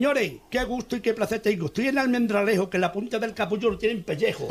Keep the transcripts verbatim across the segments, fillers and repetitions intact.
Señores, qué gusto y qué placer tengo. Estoy en Almendralejo, que la punta del capullo no tiene pellejo.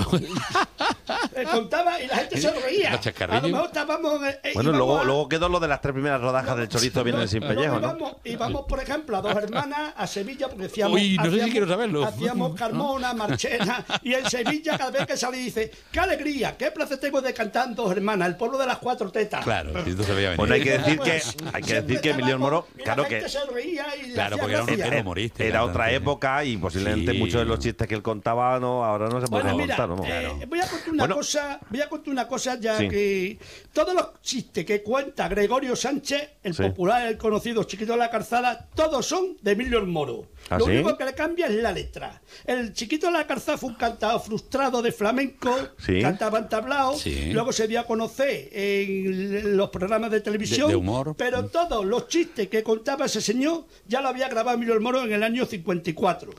Me contaba y la gente se reía. A lo mejor estábamos... Eh, bueno, luego, a... luego quedó lo de las tres primeras rodajas no, del chorizo vienen no, sin pellejo, no, ¿no? Y vamos, por ejemplo, a dos hermanas a Sevilla, porque decíamos... Uy, no hacíamos, sé si quiero saberlo. Hacíamos Carmona, Marchena, y en Sevilla cada vez que salí dice, qué alegría, qué placer tengo de cantar dos hermanas, el pueblo de las cuatro tetas. Claro, si esto se veía venir. Bueno, hay que decir que, hay que, decir que Emilio el Moro, claro que... Se reía y claro, porque era, un, era humorista. Era otra época y posiblemente sí. muchos de los chistes que él contaba no ahora no se pueden bueno, contar. ¿no? Eh, claro. Voy a contar una bueno. cosa, voy a contar una cosa ya sí. que todos los chistes que cuenta Gregorio Sánchez, el sí. popular, el conocido Chiquito de la Calzada, todos son de Emilio el Moro. ¿Ah, Lo sí? único que le cambia es la letra. El Chiquito de la Calzada fue un cantador frustrado de flamenco, sí. cantaba en tablao, sí. luego se dio a conocer en los programas de televisión, de, de humor. Pero todos los chistes que contaba ese señor ya lo había grabado Emilio el Moro en el año cincuenta y cuatro.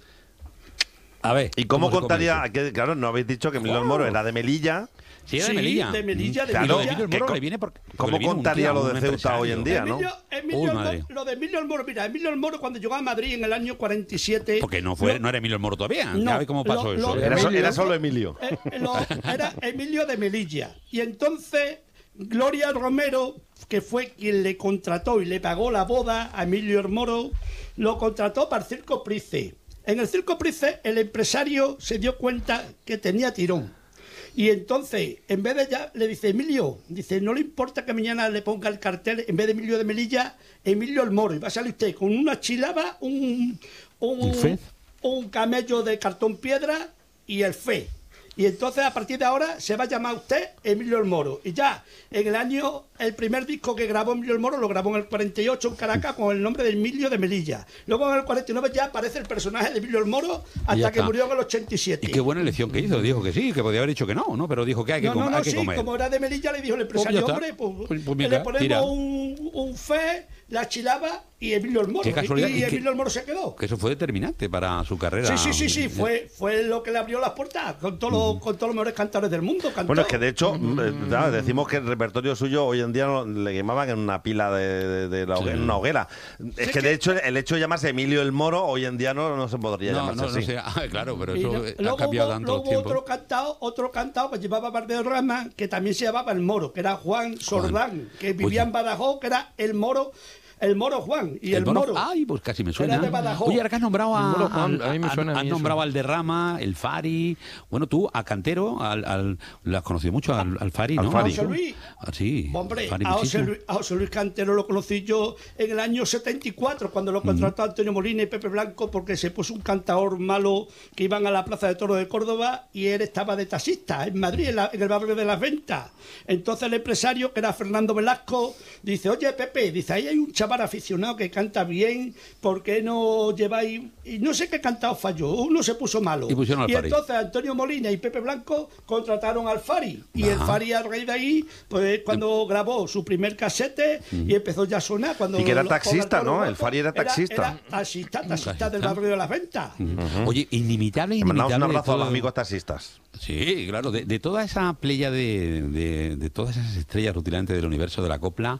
A ver. ¿Y cómo, cómo contaría? Que, claro, no habéis dicho que Emilio el Moro era de Melilla. Sí, era sí, de Melilla. de Melilla, de claro, Melilla. Emilio el Moro le viene por, ¿Cómo contaría lo de Ceuta hoy en día, Emilio, no? Emilio Uy, el, lo de Emilio el Moro, mira, Emilio el Moro cuando llegó a Madrid en el año cuarenta y siete... Porque no fue, lo, no era Emilio el Moro todavía. No, ¿Sabes cómo pasó lo, eso? Lo, era, Emilio, era solo Emilio. Eh, lo, era Emilio de Melilla. Y entonces Gloria Romero, que fue quien le contrató y le pagó la boda a Emilio el Moro, lo contrató para el Circo Price. En el Circo Price el empresario se dio cuenta que tenía tirón. Y entonces, en vez de ya, le dice, Emilio, dice, no le importa que mañana le ponga el cartel, en vez de Emilio de Melilla, Emilio el Moro. Y va a salir usted con una chilaba, un, un, ¿Un, un camello de cartón piedra y el fe. Y entonces, a partir de ahora, se va a llamar usted Emilio el Moro. Y ya, en el año, el primer disco que grabó Emilio el Moro, lo grabó en el cuarenta y ocho en Caracas con el nombre de Emilio de Melilla. Luego, en el cuarenta y nueve ya aparece el personaje de Emilio el Moro hasta que murió en el ochenta y siete. Y qué buena elección que hizo. Dijo que sí, que podía haber dicho que no, ¿no? Pero dijo que hay que, no, com no, no, hay que sí, comer. Como era de Melilla, le dijo el empresario, pues hombre, pues, pues, pues mira, le ponemos tira. un, un fe, la chilaba y Emilio el Moro. Qué casualidad. Y, y, y Emilio que, el Moro se quedó. Que eso fue determinante para su carrera. Sí, sí, sí, sí, fue, fue lo que le abrió las puertas con todos los, uh-huh. con todos los mejores cantores del mundo. Cantó. Bueno, es que de hecho, uh-huh. ¿sabes? Decimos que el repertorio suyo hoy en día le quemaban en una pila de, de, de la hoguera, sí. en una hoguera. Es sí, que de hecho el hecho de llamarse Emilio el Moro hoy en día no, no se podría no, llamarse no, así. No sé. Ah, claro, pero eso no, ha luego cambiado hubo, tanto luego tiempo. otro cantado, otro cantado que llevaba Valderrama, que también se llamaba el Moro, que era Juan Sordán, que vivía Oye. en Badajoz, que era el Moro. El Moro Juan y el, el Moro, Moro. Ay, pues casi me suena. De Oye, ahora que has nombrado a, Moro Juan, a, a mí me suena a, a mí has nombrado eso. al Derrama, el Fari. Bueno, tú, a Cantero, al, al, lo has conocido mucho, al, al Fari, ¿no? Al Fari. A José Luis. Ah, sí. Hombre, Fari a, José Luis, a José Luis Cantero lo conocí yo en el año setenta y cuatro, cuando lo contrató uh-huh. Antonio Molina y Pepe Blanco, porque se puso un cantador malo que iban a la Plaza de Toros de Córdoba y él estaba de taxista en Madrid, en, la, en el barrio de Las Ventas. Entonces el empresario, que era Fernando Velasco, dice, oye, Pepe, dice, ahí hay un chaval aficionado que canta bien, ¿por qué no lleváis? Y no sé qué cantado falló, uno se puso malo. Y, pusieron al y Fari. Entonces Antonio Molina y Pepe Blanco contrataron al Fari. Y Ajá. el Fari, a raíz de ahí, pues cuando grabó su primer casete uh-huh. y empezó ya a sonar. Cuando y que era taxista, ¿no? El Fari era taxista. Era, era taxista, taxista del barrio de Las Ventas. Uh-huh. Uh-huh. Oye, inimitable, inimitable. Mandamos un abrazo a los amigos taxistas. Sí, claro, de, de toda esa playa de, de, de todas esas estrellas rutilantes del universo de la copla,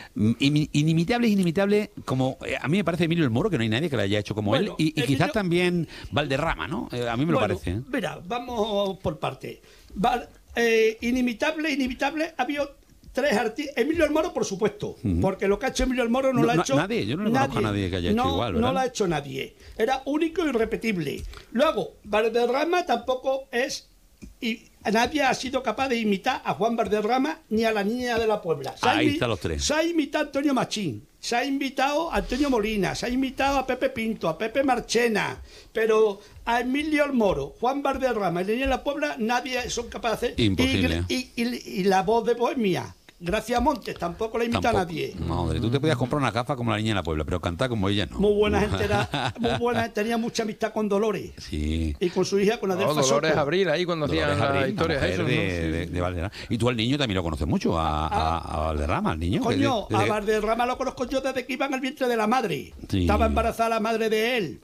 inimitable, inimitable, como eh, a mí me parece Emilio el Moro, que no hay nadie que lo haya hecho como bueno, él, y, y Emilio... quizás también Valderrama, ¿no? Eh, a mí me bueno, lo parece. ¿eh? Mira, vamos por parte. Val, eh, inimitable, inimitable, había tres artistas. Emilio el Moro, por supuesto, uh-huh. porque lo que ha hecho Emilio el Moro no, no lo ha hecho nadie. Yo no le conozco a nadie que haya no, hecho igual, ¿verdad? No lo ha hecho nadie. Era único y irrepetible. Luego, Valderrama tampoco es... Y nadie ha sido capaz de imitar a Juan Valderrama ni a la Niña de la Puebla. Se Ahí imi- están los tres. Se ha imitado a Antonio Machín, se ha invitado a Antonio Molina, se ha invitado a Pepe Pinto, a Pepe Marchena, pero a Emilio el Moro, Juan Valderrama y la Niña de la Puebla nadie son capaces de hacer. Imposible. Y, y, y, y la voz de Bohemia, Gracia Montes, tampoco la imita tampoco. a nadie. Madre, tú te podías comprar una gafa como la Niña de la Puebla, pero cantar como ella no. Muy buena gente era, muy buena, tenía mucha amistad con Dolores. Sí. Y con su hija, con Adelfa no, Dolores Soto. Abril, ahí cuando hacían las historias eso, de, ¿no? de, de Valderrama. Y tú al niño también lo conoces mucho, a, a, a Valderrama, al niño. Coño, desde, desde... a Valderrama lo conozco yo desde que iba en el vientre de la madre. Sí. Estaba embarazada la madre de él.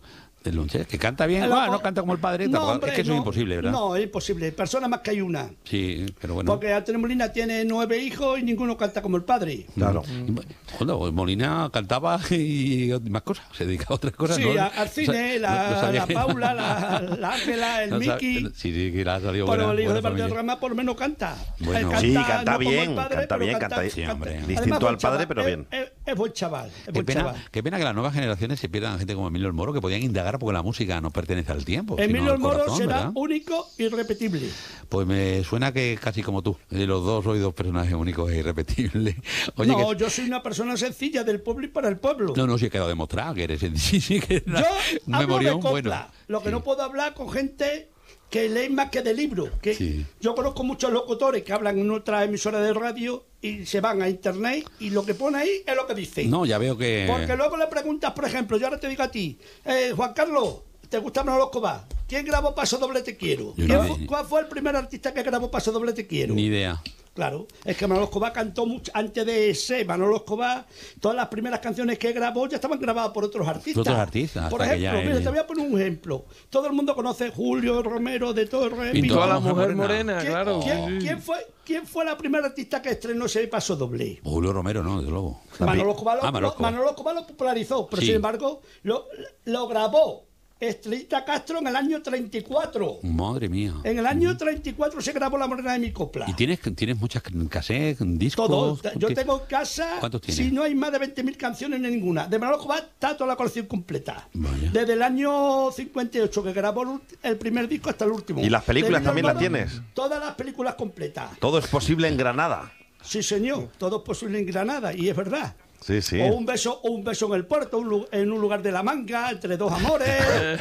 El Lonche, que canta bien. El Ah, ojo- no canta como el padre. No, tampoco- hombre, es que eso no, es imposible, ¿verdad? No, es imposible. Personas más que hay una. Sí, pero bueno. Porque Antonio Molina tiene nueve hijos y ninguno canta como el padre. Claro. Y bueno, joder, Molina cantaba y más cosas, se dedicaba a otras cosas. Sí, ¿no? a- al cine, O sea, la, no- no sabía la que- Paula, la, la Ángela, el no sab- Miki. Sí, sí, que la ha salido Pero buena, el hijo de buena familia. Valderrama por lo menos canta. Bueno. Él Sí, canta no como el bien, padre, canta pero bien, canta- sí, hombre. Además, Distinto buen al padre, chaval, pero es- bien. Es, es buen chaval, es Qué buen pena, chaval. qué pena que las nuevas generaciones se pierdan a gente como Emilio el Moro, que podían indagar porque la música no pertenece al tiempo. sino Emilio al el Moro corazón, será ¿verdad? único y irrepetible. Pues me suena que casi como tú, de los dos soy dos personajes únicos e irrepetibles. Oye, no, que- yo soy una persona sencilla del pueblo y para el pueblo. no, no, sí he quedado demostrado que eres sí, sí, que Yo eres un hablo de memorión copla, bueno. lo que Sí. no puedo hablar con gente que lee más que de libros. Que Sí. Yo conozco muchos locutores que hablan en otra emisora de radio y se van a internet y lo que pone ahí es lo que dicen. No, ya veo que... Porque luego le preguntas, por ejemplo, yo ahora te digo a ti, eh, Juan Carlos, ¿te gusta Manolo Escobar? ¿Quién grabó Paso Doble Te Quiero? Yo ¿Quién no fue- sé. ¿Cuál fue el primer artista que grabó Paso Doble Te Quiero? Ni idea. Claro, es que Manolo Escobar cantó mucho antes de ese. Manolo Escobar, todas las primeras canciones que grabó ya estaban grabadas por otros artistas. Otros artistas, Por hasta que ejemplo, ya mira, él- te voy a poner un ejemplo. Todo el mundo conoce Julio Romero de Torres. Pintó Toda a la la mujer mujer morena, ¿Quién, claro. quién- sí. quién fue, ¿Quién fue la primera artista que estrenó ese Paso Doble? Julio Romero, no, desde luego. Manolo Escobar lo, Ah, Manolo Escobar. Manolo Escobar lo popularizó, pero Sí. sin embargo lo, lo grabó Estrellita Castro en el año treinta y cuatro. Madre mía. En el año treinta y cuatro se grabó La Morena de mi copla. ¿Y tienes, tienes muchas cassettes, discos? Todo. Yo ¿Qué? tengo en casa, ¿Cuántos tienes? si no hay más de veinte mil canciones, ni ninguna. De Manolo Escobar está toda la colección completa. Vaya. Desde el año cincuenta y ocho, que grabó el, ulti- el primer disco, hasta el último. ¿Y las películas De también las Emilio tienes? Moro, Todas las películas completas. Todo es posible en Granada. Sí, señor. Todo es posible en Granada, y es verdad. Sí, sí. O un beso, o un beso en el puerto, un lu- en un lugar de la manga, entre dos amores.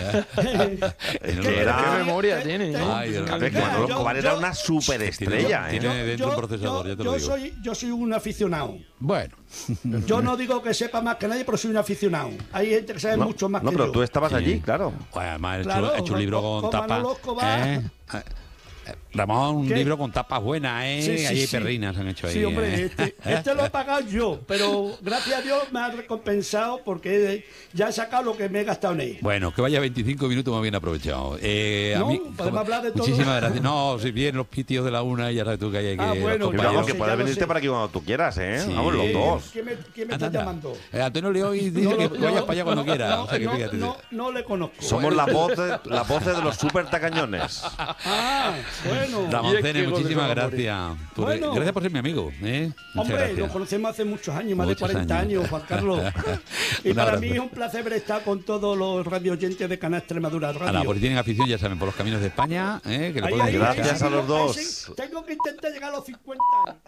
En un Que- lugar- ¿Qué que- memoria que- tiene? que- Ay, Dios mío. A ver, que Mira, Manolo yo- Escobar era yo- una superestrella, Tiene- ¿eh? tiene dentro un procesador, ya te lo yo digo. soy, yo soy un aficionado. Bueno. Yo no digo que sepa más que nadie, pero soy un aficionado. Hay gente que sabe No, mucho más no, que pero yo. tú estabas Sí. allí, claro. Pues además ha hecho, Claro, ha hecho un libro con- con, con tapas. Manolo Escobar. ¿eh? Eh, eh, Ramón, un ¿Qué? libro con tapas buenas, ¿eh? Sí, sí, Ahí hay sí. perrinas han hecho ahí. Sí, hombre, ¿eh? este, este lo he pagado yo, pero gracias a Dios me ha recompensado porque ya he sacado lo que me he gastado en él. Bueno, que vaya veinticinco minutos más bien aprovechado. Eh, a No, mí, podemos hablar de todo. Muchísimas gracias. No, si bien los pitios de la una, ya sabes tú que hay que... Ah, los bueno, Y compañeros. vamos, sé, que ya puedes lo venirte sé. para aquí cuando tú quieras, ¿eh? Sí. Vamos los ¿Quién- dos. ¿Quién me, quién me Anda, está anda. llamando? Eh, Antonio León y dice No, que no, vayas para allá cuando no, quieras. No, o sea, que no, fíjate. no, no le conozco. Somos la voz de, la voz de los super tacañones. Ah, bueno. Ramón Y es que Cene, gozo muchísimas se va a gracias. por- Bueno. Gracias por ser mi amigo. ¿eh? Muchas Hombre, gracias. nos conocemos hace muchos años, más Muchos de cuarenta años. años, Juan Carlos. y Un para abrazo. mí es un placer haber estado con todos los radio oyentes de Canal Extremadura Radio. Ala, por si tienen afición, ya saben, por los caminos de España, ¿eh? que le Ahí, pueden ahí, escuchar. Gracias ahí, a los ahí, dos. sí, tengo que intentar llegar a los cincuenta años.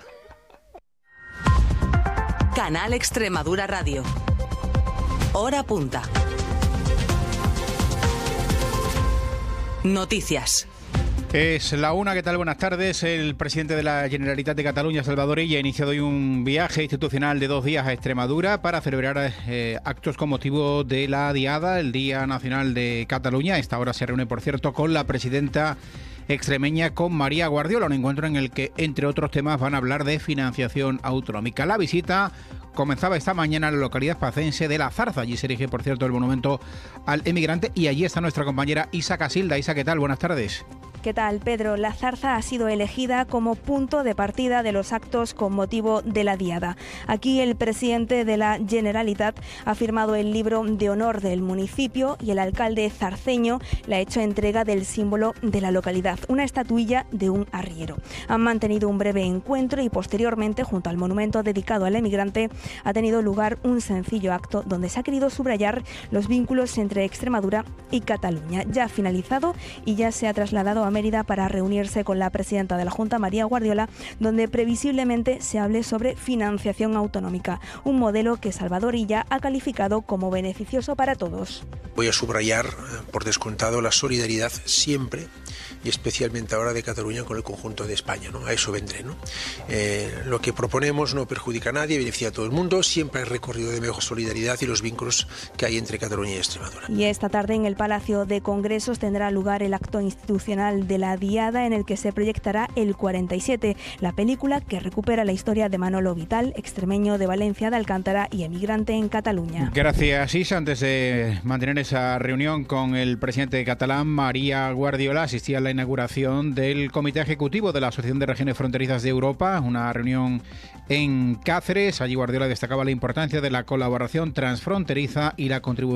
Canal Extremadura Radio. Hora punta. Noticias. Es la una, ¿qué tal? Buenas tardes. El presidente de la Generalitat de Cataluña, Salvador Illa, ha iniciado hoy un viaje institucional de dos días a Extremadura para celebrar eh, actos con motivo de la Diada, el Día Nacional de Cataluña. A esta hora se reúne, por cierto, con la presidenta extremeña, con María Guardiola, un encuentro en el que, entre otros temas, van a hablar de financiación autonómica. La visita comenzaba esta mañana en la localidad pacense de La Zarza. Allí se erige, por cierto, el monumento al emigrante, y allí está nuestra compañera Isa Casilda. Isa, ¿qué tal? Buenas tardes. ¿Qué tal, Pedro? La Zarza ha sido elegida como punto de partida de los actos con motivo de la Diada. Aquí el presidente de la Generalitat ha firmado el libro de honor del municipio y el alcalde zarceño le ha hecho entrega del símbolo de la localidad, una estatuilla de un arriero. Han mantenido un breve encuentro y posteriormente, junto al monumento dedicado al emigrante, ha tenido lugar un sencillo acto donde se ha querido subrayar los vínculos entre Extremadura y Cataluña. Ya ha finalizado y ya se ha trasladado a Mérida para reunirse con la presidenta de la Junta, María Guardiola, donde previsiblemente se hable sobre financiación autonómica, un modelo que Salvador Illa ha calificado como beneficioso para todos. Voy a subrayar, por descontado, la solidaridad siempre y especialmente ahora de Cataluña con el conjunto de España, ¿no? A eso vendré, ¿no? Eh, lo que proponemos no perjudica a nadie, beneficia a todo el mundo, siempre hay recorrido de mejor solidaridad y los vínculos que hay entre Cataluña y Extremadura. Y esta tarde en el Palacio de Congresos tendrá lugar el acto institucional Festival de la Diada, en el que se proyectará El cuarenta y siete, la película que recupera la historia de Manolo Vital, extremeño de Valencia de Alcántara y emigrante en Cataluña. Gracias, Isa. Antes de mantener esa reunión con el presidente catalán, María Guardiola asistía a la inauguración del Comité Ejecutivo de la Asociación de Regiones Fronterizas de Europa, una reunión en Cáceres. Allí Guardiola destacaba la importancia de la colaboración transfronteriza y la contribución